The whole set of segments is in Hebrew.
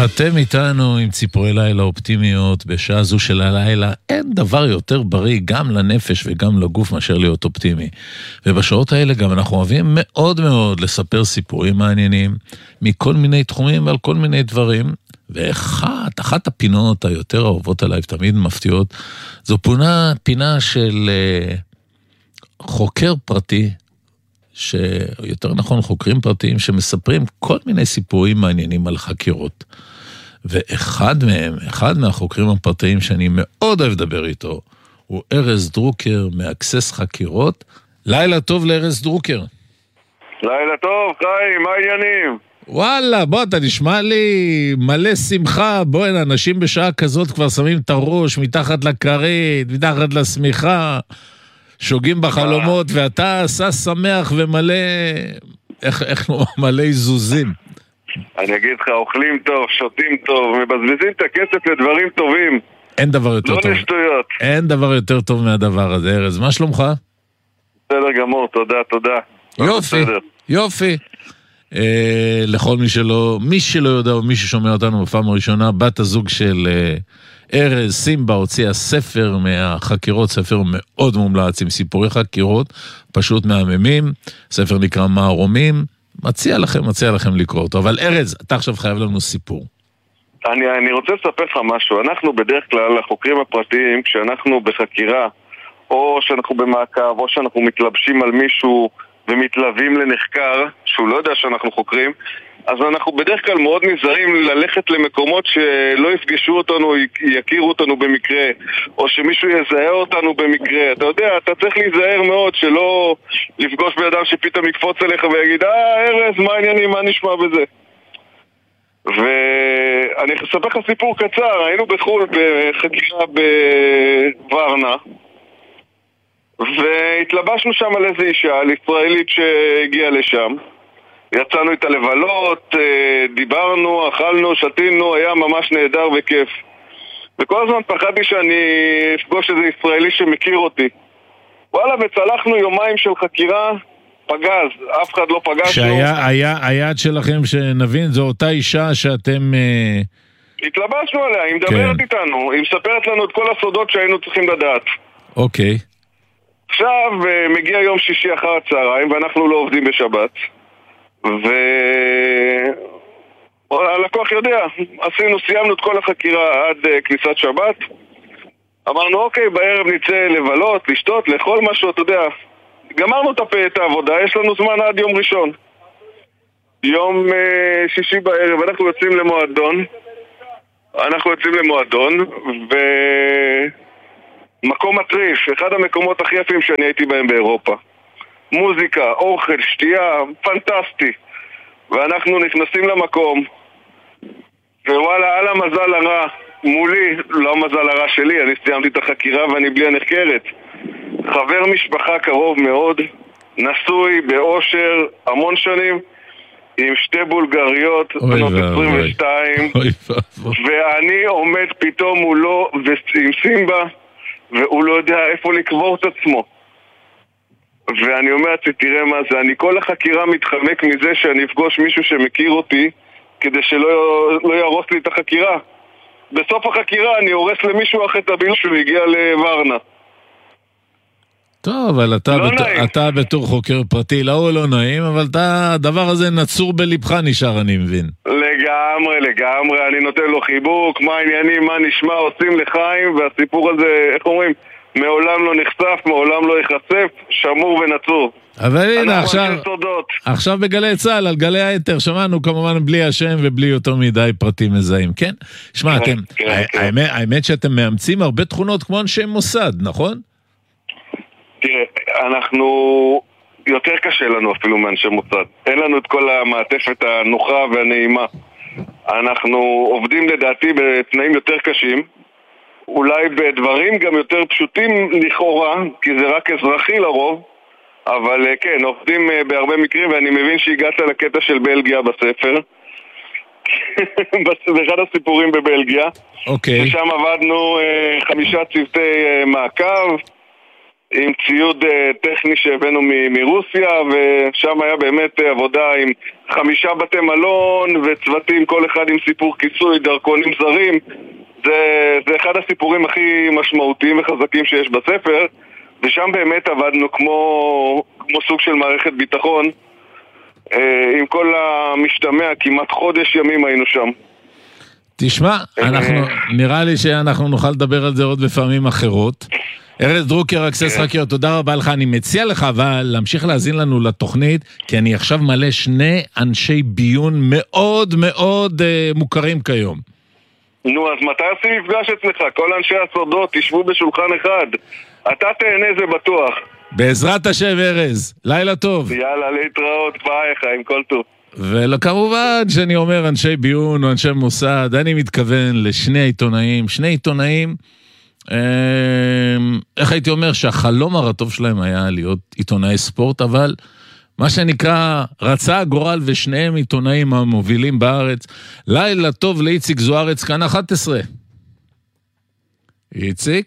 אתם איתנו עם ציפורי לילה אופטימיות בשעה זו של הלילה. אין דבר יותר בריא גם לנפש וגם לגוף מאשר להיות אופטימי. ובשעות האלה גם אנחנו אוהבים מאוד מאוד לספר סיפורים מעניינים מכל מיני תחומים ועל כל מיני דברים. ואחת הפינות היותר אהובות עליי ותמיד מפתיעות, זו פינה של חוקר פרטי, שיותר נכון חוקרים פרטיים שמספרים כל מיני סיפורים מעניינים על חקירות. ואחד מהחוקרים הפרטיים שאני מאוד אוהב לדבר איתו, הוא ארז דרוקר מאקסס חקירות. לילה טוב לארז דרוקר. לילה טוב, חיים, מה העניינים? וואלה, בוא, אתה נשמע לי מלא שמחה. בוא, אנשים בשעה כזאת כבר שמים את הראש מתחת לכרית, מתחת לשמיכה, שוגים בחלומות, ואתה עשה שמח ומלא, איך מלא איזוזים. אני אגיד לך, אוכלים טוב, שותים טוב, מבזבזים את הכסף לדברים טובים. אין דבר יותר טוב. לא לשטויות. אין דבר יותר טוב מהדבר הזה, ארז. מה שלומך? בסדר גמור, תודה. יופי. לכל מי שלא יודע או מי ששומע אותנו בפעם הראשונה, בת הזוג של ארז, סימבה, הוציאה ספר מהחקירות, ספר מאוד מומלץ עם סיפורי חקירות, פשוט מהממים. ספר נקרא מערומים. מציע לכם לקרוא אותו. אבל ארז, אתה עכשיו חייב לנו סיפור. אני רוצה לספר לך משהו. אנחנו בדרך כלל, החוקרים הפרטיים, כשאנחנו בחקירה, או שאנחנו במעקב, או שאנחנו מתלבשים על מישהו ומתלווים לנחקר, שהוא לא יודע שאנחנו חוקרים, אז אנחנו בדרך כלל מאוד נזהרים ללכת למקומות שלא יפגשו אותנו, יכירו אותנו במקרה, או שמישהו יזהה אותנו במקרה. אתה יודע, אתה צריך להיזהר מאוד שלא לפגוש באדם שפתאום יקפוץ אליך ויגיד, ארז, מה העניינים, מה נשמע בזה? ואני אספר לך סיפור קצר. היינו בחו"ל בחקירה בוורנה, והתלבשנו שם על איזו אישה, על ישראלית שהגיעה לשם. יצאנו איתה לבלות, דיברנו, אכלנו, שתינו, היה ממש נהדר וכיף. וכל הזמן פחדתי שאני אפגוש איזה ישראלי שמכיר אותי. וואלה, וצלחנו יומיים של חקירה, פגז, אף אחד לא פגשנו. היעד שלכם שנבין, זו אותה אישה שאתם... התלבשנו עליה, היא מדברת איתנו, היא מספרת לנו את כל הסודות שהיינו צריכים לדעת. אוקיי. עכשיו מגיע יום שישי אחר הצהריים, ואנחנו לא עובדים בשבת. והלקוח יודע, סיימנו את כל החקירה עד כניסת שבת. אמרנו אוקיי, בערב נצא לבלות, לשתות, לאכול משהו, אתה יודע. גמרנו את העבודה, יש לנו זמן עד יום ראשון. יום שישי בערב אנחנו יוצאים למועדון ומקום מטריף, אחד המקומות הכי יפים שאני הייתי בהם באירופה. מוזיקה, אוכל, שתייה, פנטסטי. ואנחנו נכנסים למקום, ווואלה, על המזל הרע מולי, לא המזל הרע שלי, אני סיימתי את החקירה ואני בלי הנחקרת. חבר משפחה קרוב מאוד, נשוי באושר המון שנים, עם שתי בולגריות, בנות 22, ואני עומד פתאום מולו עם סימבה, והוא לא יודע איפה לקבור את עצמו. ואני אומר, תראה מה זה, אני כל החקירה מתחמק מזה שאני אפגוש מישהו שמכיר אותי, כדי שלא ירוס לי את החקירה. בסוף החקירה אני הורס למישהו אחרי את הבילוי שהוא הגיע לוורנה. טוב, אבל אתה בתור חוקר פרטי, לא נעים, אבל הדבר הזה נצור בלבך נשאר, אני מבין. לגמרי, אני נותן לו חיבוק, מה העניינים, מה נשמע, עושים לחיים, והסיפור הזה, איך אומרים, מעולם לא נחשף, מעולם לא יחשף, שמור ונצור. אבל הנה, עכשיו בגלי צהל, על גלי היתר, שמענו כמובן בלי השם ובלי יותר מדי פרטים מזהים, כן? שמע, האמת שאתם מאמצים הרבה תכונות כמו אנשי מוסד, נכון? תראה, יותר קשה לנו אפילו מאנשי מוסד. אין לנו את כל המעטפת הנוחה והנעימה. אנחנו עובדים לדעתי בתנאים יותר קשים, אולי בדברים גם יותר פשוטים לכאורה, כי זה רק אזרחי לרוב, אבל כן, עובדים בהרבה מקרים, ואני מבין שהגעת לקטע של בלגיה בספר. באחד הסיפורים בבלגיה. אוקיי. ושם עבדנו 5 צוותי מעקב, עם ציוד טכני שהבאנו מרוסיה, ושם היה באמת עבודה עם 5 בתי מלון וצוותים, כל אחד עם סיפור כיסוי, דרכונים זרים. זה אחד הסיפורים הכי משמעותיים וחזקים שיש בספר, ושם באמת עבדנו כמו סוג של מערכת ביטחון, עם כל המשתמע, כמעט חודש ימים היינו שם. תשמע, נראה לי שאנחנו נוכל לדבר על זה עוד בפעמים אחרות. ארז דרוקר, אקסס חקיות, תודה רבה לך. אני מציע לך אבל להמשיך להזין לנו לתוכנית, כי אני עכשיו מלא 2 אנשי ביון מאוד מאוד מוכרים כיום. נו, אז מתי עושים מפגש אצלך? כל אנשי הסודות תשבו בשולחן אחד. אתה תהנה, זה בטוח. בעזרת השם, ארז. לילה טוב. יאללה, להתראות, ביי חיים, כל טוב. וכמובן שאני אומר אנשי ביון או אנשי מוסד, אני מתכוון לשני עיתונאים, איך הייתי אומר שהחלום הרטוב שלהם היה להיות עיתונאי ספורט, אבל מה שנקרא רצה הגורל ושניהם עיתונאים המובילים בארץ. לילה טוב לאיציק זוארץ, כאן 11. איציק?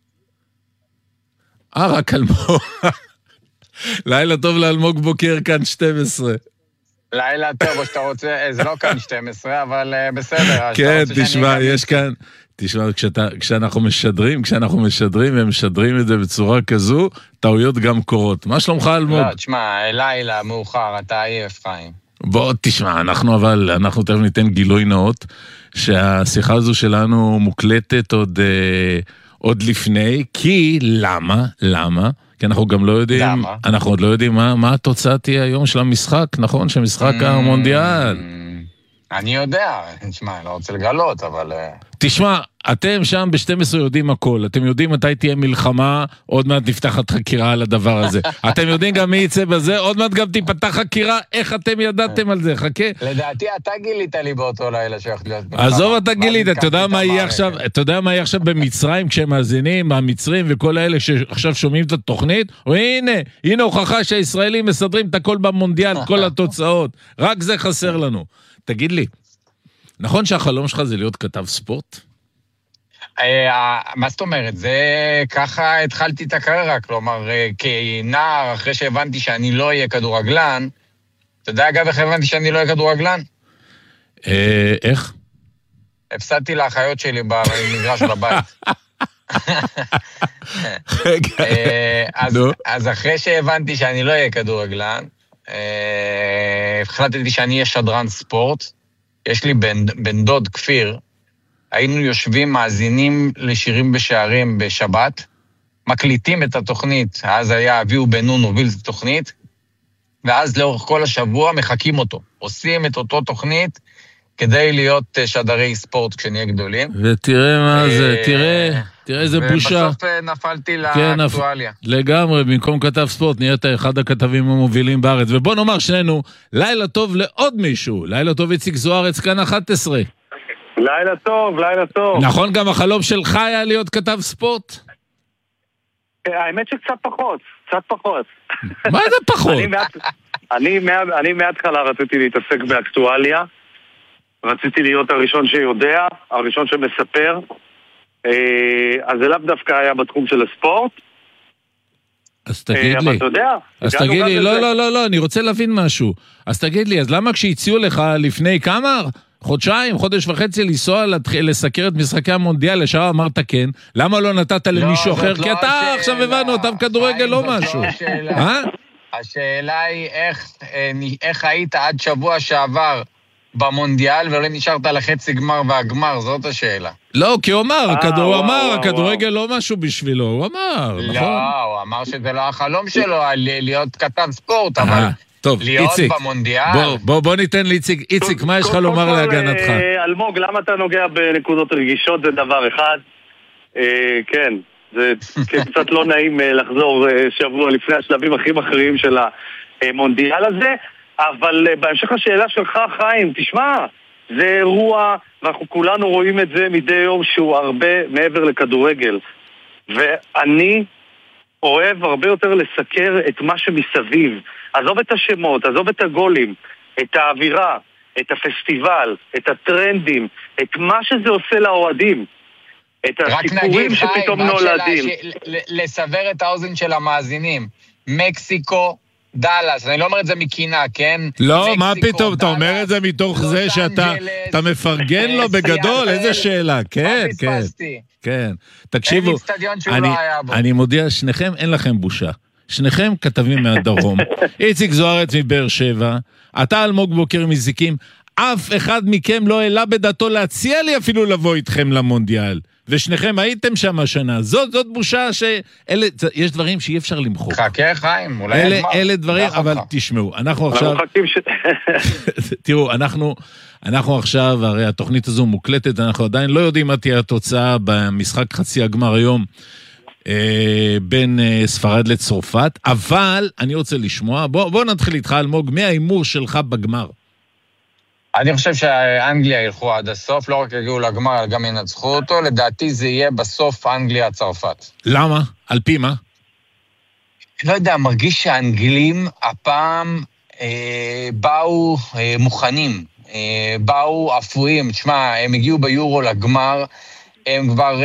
רק אלמוג. לילה טוב לאלמוג בוקר, כאן 12. לילה טוב, או שאתה רוצה, זה לא כאן 12, אבל בסדר. כן, תשמע, יש כאן, תשמע, כשאנחנו משדרים, הם משדרים את זה בצורה כזו, טעויות גם קורות. מה שלומך, אלמוג? לא, תשמע, לילה מאוחר, אתה עייף, חיים. בוא, תשמע, אנחנו תכף ניתן גילוי נאות, שהשיחה הזו שלנו מוקלטת עוד לפני, כי למה? כי אנחנו גם לא יודעים, אנחנו עוד לא יודעים מה התוצאה תהיה היום של המשחק, נכון? שמשחק המונדיאל. אני יודע, תשמע, אני לא רוצה לגלות, אבל... תשמע, אתם שם ב-12 יודעים הכל, אתם יודעים מתי תהיה מלחמה, עוד מעט נפתחת חקירה על הדבר הזה. אתם יודעים גם מי יצא בזה, עוד מעט גם תיפתח חקירה, איך אתם ידעתם על זה, חכה. לדעתי, אתה גילית לי באותו לילה שהולך להיות מלחמה. עזוב, אתה גילית, אתה יודע מה יהיה עכשיו במצרים, כשהם מאזינים, המצרים וכל האלה שעכשיו שומעים את התוכנית, הנה הוכחה שהישראלים מסדרים את הכל במונדיאל, כל התוצאות, רק זה חסר לנו. תגיד לי, נכון שהחלום שלך זה להיות כתב ספורט? מה זאת אומרת? זה ככה התחלתי את הקריירה, כלומר, כנער, אחרי שהבנתי שאני לא אהיה כדורגלן, אתה יודע אגב איך הבנתי שאני לא אהיה כדורגלן? איך? הפסדתי לאחיות שלי במגרש של הבית. אז אחרי שהבנתי שאני לא אהיה כדורגלן, החלטתי שאני אהיה שדרן ספורט. יש לי בן דוד כפיר, היינו יושבים מאזינים לשירים בשערים בשבת, מקליטים את התוכנית, אז היה אביהו בן נון הוביל את התוכנית, ואז לאורך כל השבוע מחכים אותו, עושים את אותו תוכנית, כדי להיות שדרי ספורט כשנהיה גדולים. ותראה מה זה, תראה איזה בושה. ובסוף נפלתי לאקטואליה. לגמרי, במקום כתב ספורט, נהיית אחד הכתבים המובילים בארץ. ובוא נאמר שנינו, לילה טוב לעוד מישהו. לילה טוב איציק זוארץ, כאן 11. לילה טוב. נכון, גם החלום שלך היה להיות כתב ספורט? האמת שקצת פחות. מה זה פחות? אני מההתחלה רציתי להתעסק באקטואליה. רציתי להיות הראשון שיודע, הראשון שמספר, אז זה לאו דווקא היה בתחום של הספורט. אז תגיד לי. אבל אתה יודע. אז תגיד לי, לא, אני רוצה להבין משהו. אז תגיד לי, אז למה כשהציעו לך לפני כמה? חודש וחצי לנסוע לסקר את משחקי המונדיאל, לשעה אמרת כן, למה לא נתת למישהו אחר? כי אתה עכשיו הבנו, אתה בכדורגל לא משהו. השאלה היא איך היית עד שבוע שעבר במונדיאל, ולא נשארת לחצי גמר והגמר, זאת השאלה. לא, כי הוא אמר, הכדורגל לא משהו בשבילו, הוא אמר, נכון? לא, הוא אמר שזה לא החלום שלו, להיות כתב ספורט, אבל להיות במונדיאל... בוא ניתן לאיציק, איציק, מה יש לך לומר להגנתך? אלמוג, למה אתה נוגע בנקודות רגישות? זה דבר אחד. כן, זה קצת לא נעים לחזור שבוע לפני השלבים הכי מכריעים של המונדיאל הזה, אבל בהמשך השאלה שלך, חיים, תשמע, זה אירוע, ואנחנו כולנו רואים את זה מדי יום שהוא הרבה מעבר לכדורגל. ואני אוהב הרבה יותר לסקר את מה שמסביב. עזוב את השמות, עזוב את הגולים, את האווירה, את הפסטיבל, את הטרנדים, את מה שזה עושה לאוהדים. את הסיפורים שפתאום נולדים. לסבר את האוזן של המאזינים, מקסיקו, דלס, אני לא אומר את זה מקינה, כן? לא, מה פתאום, אתה אומר את זה מתוך זה שאתה מפרגן לו בגדול, איזה שאלה, כן, כן, כן. תקשיבו, אני מודיע, שניכם אין לכם בושה. שניכם כתבים מהדרום, איציק זוארץ מבאר שבע, אתה אלמוג בוקר מזיקים, אף אחד מכם לא העלה בדעתו להציע לי אפילו לבוא איתכם למונדיאל. ושניכם הייתם שם השנה. זאת בושה יש דברים שאי אפשר למחוק. חכה חיים, אולי אלה דברים, אבל תשמעו, אנחנו עכשיו... תראו, אנחנו עכשיו, הרי התוכנית הזו מוקלטת, אנחנו עדיין לא יודעים מה תהיה התוצאה במשחק חצי הגמר היום, בין ספרד לצרפת, אבל אני רוצה לשמוע, בוא נתחיל איתך אלמוג, מי האימור שלך בגמר? אני חושב שאנגליה ילכו עד הסוף, לא רק יגיעו לגמר, גם ינצחו אותו, לדעתי זה יהיה בסוף אנגליה-צרפת. למה? על פי מה? לא יודע, מרגיש שהאנגלים הפעם באו מוכנים, באו אפויים, תשמע, הם הגיעו ביורו לגמר, הם כבר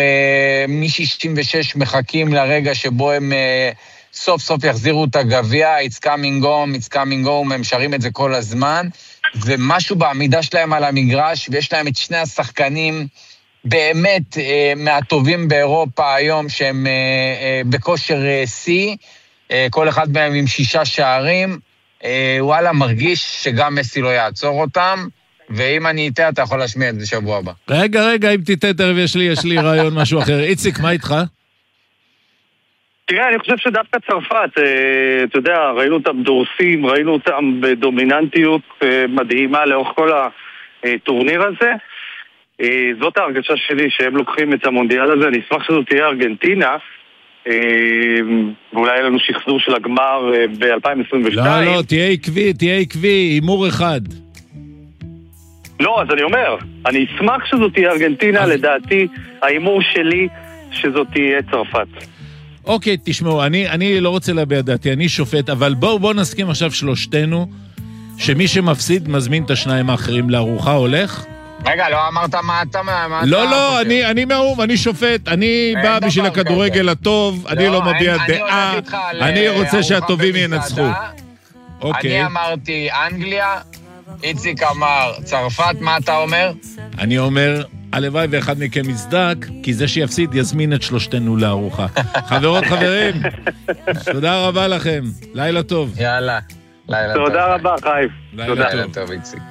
מ-66 מחכים לרגע שבו הם סוף סוף יחזירו את הגביע, it's coming home, הם שרים את זה כל הזמן, ומשהו בעמידה שלהם על המגרש, ויש להם את שני השחקנים באמת מהטובים באירופה היום, שהם בכושר C, כל אחד מהם עם 6 שערים, וואלה, מרגיש שגם מסי לא יעצור אותם, ואם אני איתה, אתה יכול להשמיע את זה שבוע הבא. רגע, אם תיתה תרב, יש לי רעיון משהו אחר. איציק, מה איתך? תראה, אני חושב שדווקא צרפת, אתה יודע, ראינו אותם דורסים, ראינו אותם בדומיננטיות מדהימה לאורך כל הטורניר הזה. זאת ההרגשה שלי שהם לוקחים את המונדיאל הזה. אני אשמח שזאת תהיה ארגנטינה, ואולי יהיה לנו שחזור של הגמר ב-2022. לא, תהיה עקבי, אימור אחד. לא, אז אני אומר, אני אשמח שזאת תהיה ארגנטינה, לדעתי, האימור שלי שזאת תהיה צרפת. אוקיי, תשמעו, אני לא רוצה להביע דעתי, אני שופט, אבל בואו נסכים עכשיו שלושתנו, שמי שמפסיד מזמין את השניים האחרים לארוחה, הולך? רגע, לא אמרת מה אתה... לא, אני מהאום, אני שופט, אני בא בשביל הכדורגל הטוב, אני לא מביע דעה, אני רוצה שהטובים ינצחו. אני אמרתי אנגליה, איציק אמר צרפת, מה אתה אומר? אני אומר... הלוואי ואחד מכם יצדק, כי זה שיפסיד יזמין את שלושתנו לארוחה. חברות, חברים, תודה רבה לכם. לילה טוב. יאללה, לילה טוב. תודה רבה, חיים. לילה טוב, איציק.